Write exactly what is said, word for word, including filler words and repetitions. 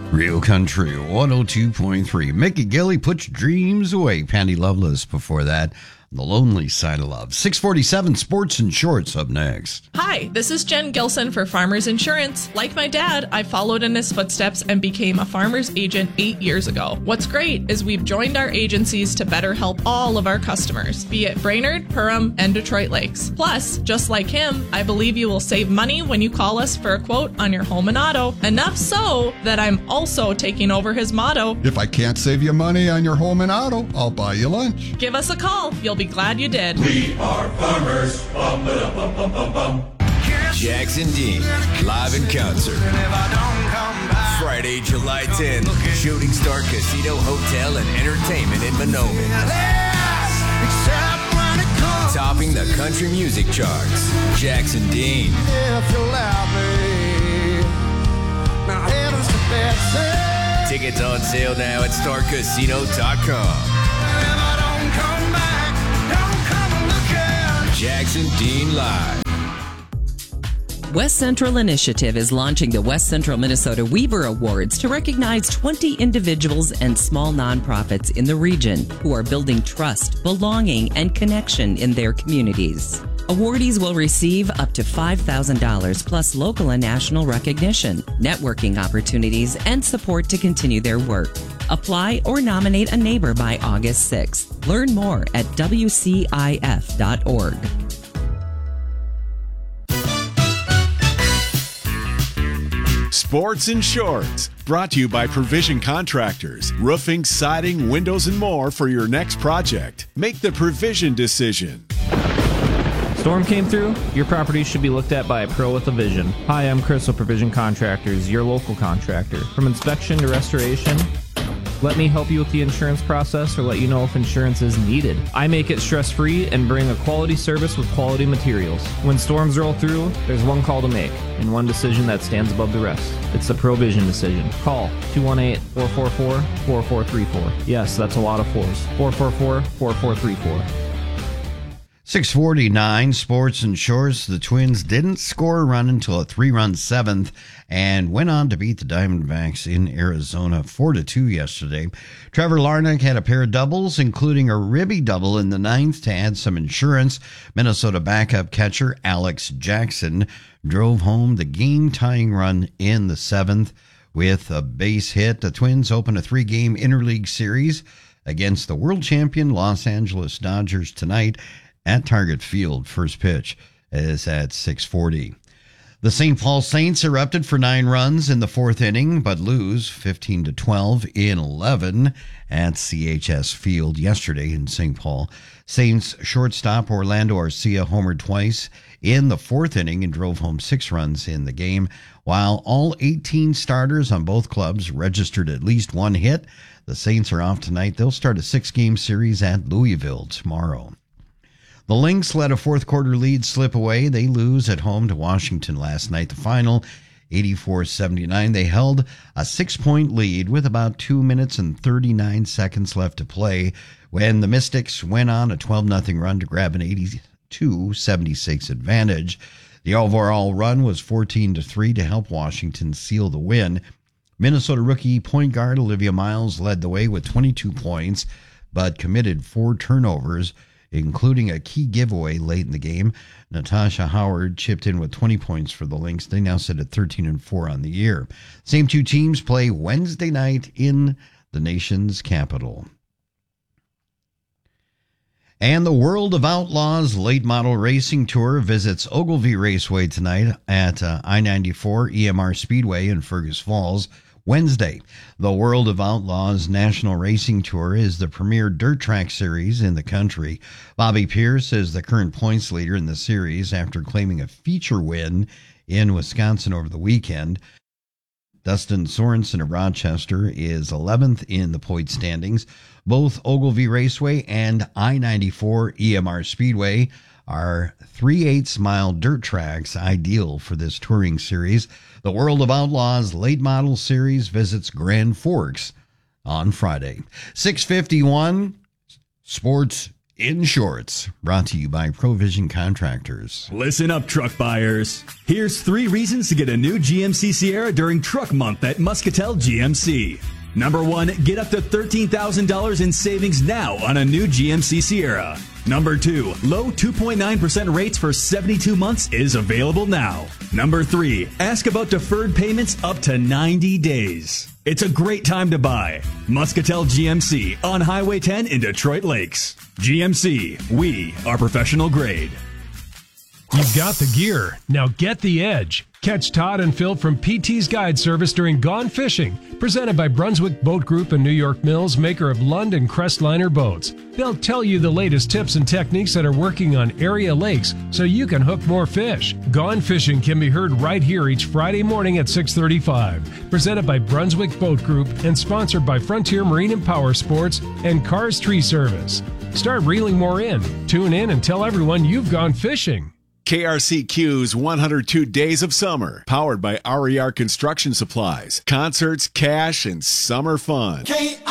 Real Country one oh two point three. Mickey Gilly, Put Your Dreams Away. Patty Loveless before that. The Lonely Side of Love. six forty-seven Sports and Shorts up next. Hi, this is Jen Gilson for Farmers Insurance. Like my dad, I followed in his footsteps and became a farmer's agent eight years ago. What's great is we've joined our agencies to better help all of our customers, be it Brainerd, Perham, and Detroit Lakes. Plus, just like him, I believe you will save money when you call us for a quote on your home and auto. Enough so that I'm also taking over his motto. If I can't save you money on your home and auto, I'll buy you lunch. Give us a call. You'll be glad you did. We are farmers. Bum, ba, bum, bum, bum, bum. Jackson Dean, live in concert. Friday, July tenth, Shooting Star Casino Hotel and Entertainment in Monoman. Topping the country music charts, Jackson Dean. Tickets on sale now at star casino dot com. Jackson Dean Live. West Central Initiative is launching the West Central Minnesota Weaver Awards to recognize twenty individuals and small nonprofits in the region who are building trust, belonging, and connection in their communities. Awardees will receive up to five thousand dollars plus local and national recognition, networking opportunities, and support to continue their work. Apply or nominate a neighbor by August sixth. Learn more at W C I F dot org. Sports and Shorts, brought to you by Provision Contractors. Roofing, siding, windows, and more for your next project. Make the Provision decision. Storm came through? Your property should be looked at by a pro with a vision. Hi, I'm Chris with Provision Contractors, your local contractor. From inspection to restoration, let me help you with the insurance process or let you know if insurance is needed. I make it stress-free and bring a quality service with quality materials. When storms roll through, there's one call to make and one decision that stands above the rest. It's the Provision decision. Call two one eight, four four four, four four three four. Yes, that's a lot of fours. four four four, four four three four. six forty-nine Sports and Shorts. The Twins didn't score a run until a three-run seventh and went on to beat the Diamondbacks in Arizona four to two yesterday. Trevor Larnach had a pair of doubles, including a ribby double in the ninth to add some insurance. Minnesota backup catcher Alex Jackson drove home the game-tying run in the seventh with a base hit. The Twins open a three-game interleague series against the world champion Los Angeles Dodgers tonight at Target Field. First pitch is at six forty. The Saint Paul Saints erupted for nine runs in the fourth inning, but lose fifteen to twelve in eleven at C H S Field yesterday in Saint Paul. Saints shortstop Orlando Arcia homered twice in the fourth inning and drove home six runs in the game, while all eighteen starters on both clubs registered at least one hit. The Saints are off tonight. They'll start a six-game series at Louisville tomorrow. The Lynx let a fourth-quarter lead slip away. They lose at home to Washington last night. The final, eighty-four seventy-nine. They held a six-point lead with about two minutes and thirty-nine seconds left to play when the Mystics went on a twelve nothing run to grab an eighty-two seventy-six advantage. The overall run was fourteen to three to help Washington seal the win. Minnesota rookie point guard Olivia Miles led the way with twenty-two points, but committed four turnovers, including a key giveaway late in the game. Natasha Howard chipped in with twenty points for the Lynx. They now sit at thirteen and four on the year. Same two teams play Wednesday night in the nation's capital. And the World of Outlaws Late Model Racing Tour visits Ogilvie Raceway tonight at uh, I ninety-four E M R Speedway in Fergus Falls. Wednesday, the World of Outlaws National Racing Tour is the premier dirt track series in the country. Bobby Pierce is the current points leader in the series after claiming a feature win in Wisconsin over the weekend. Dustin Sorensen of Rochester is eleventh in the point standings. Both Ogilvie Raceway and I ninety-four E M R Speedway are three-eighths mile dirt tracks ideal for this touring series. The World of Outlaws Late Model Series visits Grand Forks on Friday. six fifty-one Sports in shorts. Brought to you by Provision Contractors. Listen up, truck buyers. Here's three reasons to get a new G M C Sierra during Truck Month at Muscatel G M C. Number one, get up to thirteen thousand dollars in savings now on a new G M C Sierra. Number two, low two point nine percent rates for seventy-two months is available now. Number three, ask about deferred payments up to ninety days. It's a great time to buy. Muscatel G M C on Highway ten in Detroit Lakes. G M C, we are professional grade. You've got the gear. Now get the edge. Catch Todd and Phil from P T's Guide Service during Gone Fishing, presented by Brunswick Boat Group and New York Mills, maker of Lund and Crestliner boats. They'll tell you the latest tips and techniques that are working on area lakes so you can hook more fish. Gone Fishing can be heard right here each Friday morning at six thirty-five. Presented by Brunswick Boat Group and sponsored by Frontier Marine and Power Sports and Cars Tree Service. Start reeling more in. Tune in and tell everyone you've gone fishing. K R C Q's one hundred two Days of Summer, powered by R E R Construction Supplies. Concerts, cash, and summer fun.